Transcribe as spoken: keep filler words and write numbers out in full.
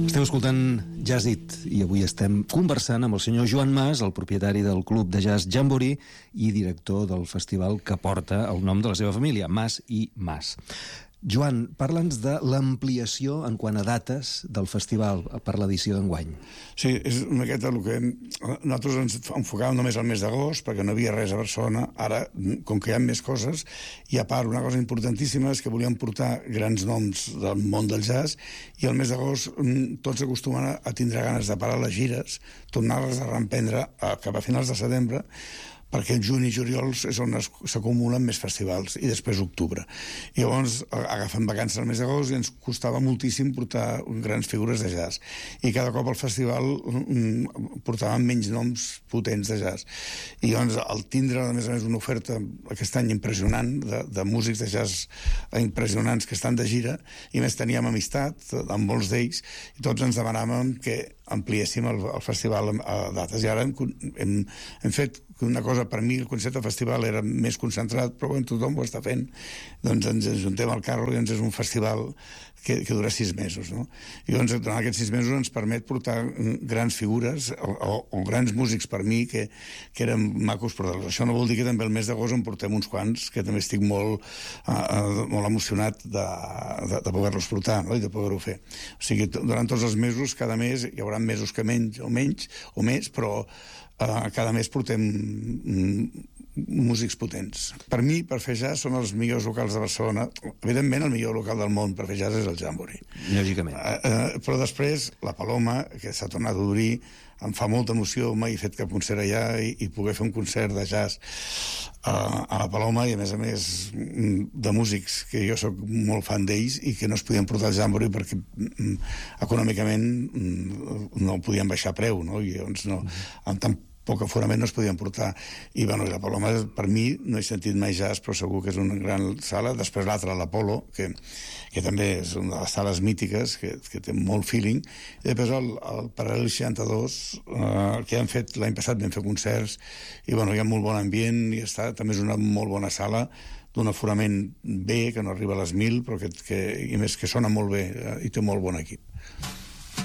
Esteu escoltant Jazz It i avui estem conversant amb el senyor Joan Mas, el propietari del Club de Jazz Jamboree i director del festival que porta el nom de la seva família, Mas i Mas. Joan, parla'ns de l'ampliació en quant a dates del festival per l'edició d'enguany. Sí, és una miqueta el que... Nosaltres ens enfocàvem només al mes d'agost perquè no havia res a Barcelona. Ara, com que hi ha més coses, i a part una cosa importantíssima és que volíem portar grans noms del món del jazz i al mes d'agost tots acostumen a tindre ganes de parar les gires, tornar-les a reemprendre cap a finals de setembre, perquè el juny i juliol és on s'acumulen més festivals, i després octubre. I llavors agafem vacances al mes d'agost i ens costava moltíssim portar grans figures de jazz. I cada cop al festival portàvem menys noms potents de jazz. I llavors al tindre, a més a més, una oferta aquest any impressionant de, de músics de jazz impressionants que estan de gira, i més teníem amistat amb molts d'ells, i tots ens demanàvem que ampliéssim el, el festival a dates. I ara hem, hem, hem fet una cosa, per mi el concepte de festival era més concentrat, però bueno, tothom ho està fent, doncs ens ajuntem al carro i ens és un festival que, que dura sis mesos, no? I doncs durant aquests sis mesos ens permet portar grans figures o, o, o grans músics per mi que, que eren macos portar-los. Això no vol dir que també el mes d'agost en portem uns quants, que també estic molt, uh, molt emocionat de, de, de poder-los portar, no? I de poder-ho fer. O sigui, durant tots els mesos, cada mes, hi haurà mesos que menys o menys o més, però Uh, cada mes portem mm, músics potents. Per mi, per fer jazz, són els millors locals de Barcelona. Evidentment, el millor local del món per fer jazz és el Jamboree. Lògicament. Uh, uh, però després, la Paloma, que s'ha tornat a obrir, em fa molta emoció, mai he fet cap concert allà, i, i poder fer un concert de jazz uh, a la Paloma, i a més a més de músics que jo sóc molt fan d'ells i que no es podien portar al Jamboree perquè mm, econòmicament mm, no podien baixar preu, no? I llavors no, amb tant poc aforament no es podien portar. I, bueno, i la Paloma, per mi, no he sentit mai jazz, però segur que és una gran sala. Després l'altra, l'Apolo, que, que també és una de les sales mítiques, que, que té molt feeling. I després el, el Paral·lel seixanta-dos, eh, que han fet l'any passat, vam fer concerts, i, bueno, hi ha molt bon ambient, i està, també és una molt bona sala, d'un aforament bé, que no arriba a les mil, però que, que, i més que sona molt bé, eh, i té molt bon equip.